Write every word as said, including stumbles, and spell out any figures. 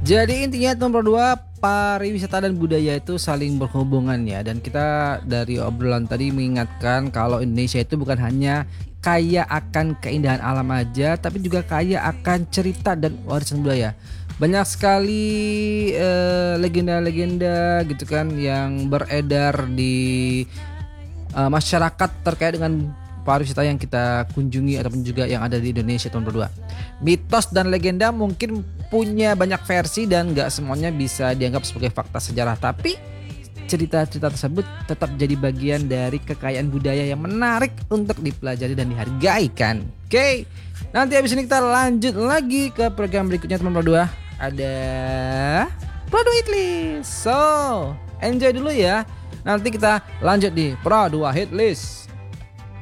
Jadi intinya nomor dua, pariwisata dan budaya itu saling berhubungan ya. Dan kita dari obrolan tadi mengingatkan kalau Indonesia itu bukan hanya kaya akan keindahan alam aja, tapi juga kaya akan cerita dan warisan budaya. Banyak sekali eh, legenda-legenda gitu kan yang beredar di eh, masyarakat terkait dengan pariwisata yang kita kunjungi ataupun juga yang ada di Indonesia tahun berdua. Mitos dan legenda mungkin punya banyak versi dan nggak semuanya bisa dianggap sebagai fakta sejarah, tapi cerita-cerita tersebut tetap jadi bagian dari kekayaan budaya yang menarik untuk dipelajari dan dihargai kan. Oke, nanti habis ini kita lanjut lagi ke program berikutnya teman berdua. Ada Pro dua Hit List. So, enjoy dulu ya. Nanti kita lanjut di Pro dua Hit List.